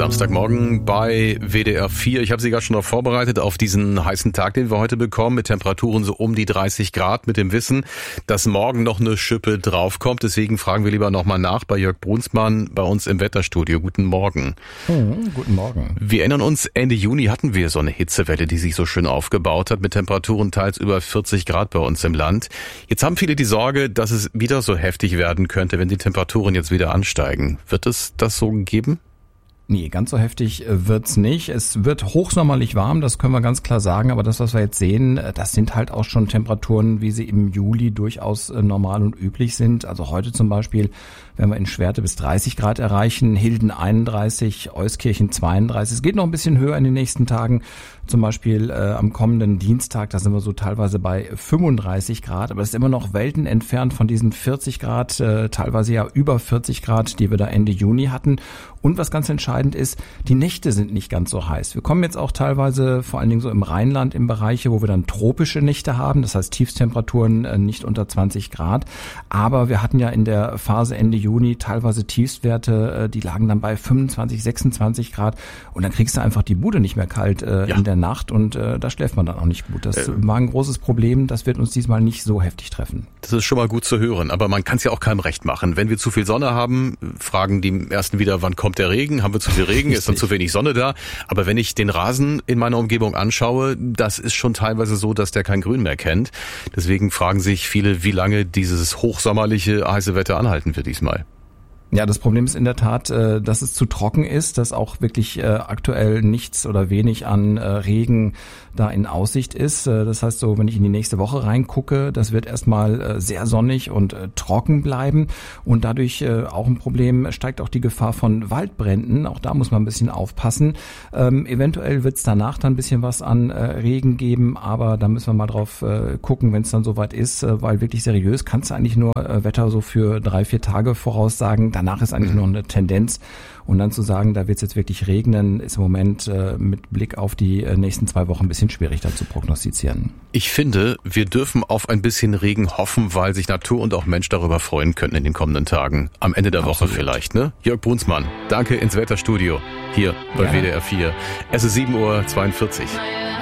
Samstagmorgen bei WDR 4. Ich habe Sie gerade schon noch vorbereitet auf diesen heißen Tag, den wir heute bekommen, mit Temperaturen so um die 30 Grad, mit dem Wissen, dass morgen noch eine Schippe draufkommt. Deswegen fragen wir lieber nochmal nach bei Jörg Brunsmann bei uns im Wetterstudio. Guten Morgen. Guten Morgen. Wir erinnern uns, Ende Juni hatten wir so eine Hitzewelle, die sich so schön aufgebaut hat, mit Temperaturen teils über 40 Grad bei uns im Land. Jetzt haben viele die Sorge, dass es wieder so heftig werden könnte, wenn die Temperaturen jetzt wieder ansteigen. Wird es das so geben? Nee, ganz so heftig wird's nicht. Es wird hochsommerlich warm, das können wir ganz klar sagen. Aber das, was wir jetzt sehen, das sind halt auch schon Temperaturen, wie sie im Juli durchaus normal und üblich sind. Also heute zum Beispiel werden wir in Schwerte bis 30 Grad erreichen, Hilden 31, Euskirchen 32. Es geht noch ein bisschen höher in den nächsten Tagen. Zum Beispiel am kommenden Dienstag, da sind wir so teilweise bei 35 Grad. Aber es ist immer noch Welten entfernt von diesen 40 Grad, teilweise ja über 40 Grad, die wir da Ende Juni hatten. Und was ganz entscheidend ist, die Nächte sind nicht ganz so heiß. Wir kommen jetzt auch teilweise, vor allen Dingen so im Rheinland, in Bereiche, wo wir dann tropische Nächte haben. Das heißt Tiefstemperaturen nicht unter 20 Grad. Aber wir hatten ja in der Phase Ende Juni teilweise Tiefstwerte, die lagen dann bei 25, 26 Grad. Und dann kriegst du einfach die Bude nicht mehr kalt in der Nacht. Und da schläft man dann auch nicht gut. Das war ein großes Problem. Das wird uns diesmal nicht so heftig treffen. Das ist schon mal gut zu hören. Aber man kann es ja auch keinem recht machen. Wenn wir zu viel Sonne haben, fragen die ersten wieder, wann kommt der Regen? Haben wir zu viel Regen? Ist dann zu wenig Sonne da? Aber wenn ich den Rasen in meiner Umgebung anschaue, das ist schon teilweise so, dass der kein Grün mehr kennt. Deswegen fragen sich viele, wie lange dieses hochsommerliche heiße Wetter anhalten wird diesmal. Ja, das Problem ist in der Tat, dass es zu trocken ist, dass auch wirklich aktuell nichts oder wenig an Regen da in Aussicht ist. Das heißt so, wenn ich in die nächste Woche reingucke, das wird erstmal sehr sonnig und trocken bleiben und dadurch auch ein Problem, steigt auch die Gefahr von Waldbränden. Auch da muss man ein bisschen aufpassen. Eventuell wird es danach dann ein bisschen was an Regen geben, aber da müssen wir mal drauf gucken, wenn es dann soweit ist, weil wirklich seriös kannst du eigentlich nur Wetter so für 3-4 Tage voraussagen. Danach ist eigentlich nur eine Tendenz. Und dann zu sagen, da wird es jetzt wirklich regnen, ist im Moment mit Blick auf die nächsten 2 Wochen ein bisschen schwierig da zu prognostizieren. Ich finde, wir dürfen auf ein bisschen Regen hoffen, weil sich Natur und auch Mensch darüber freuen könnten in den kommenden Tagen. Am Ende der Woche vielleicht, ne? Jörg Brunsmann, danke ins Wetterstudio hier bei WDR 4. Es ist 7:42 Uhr.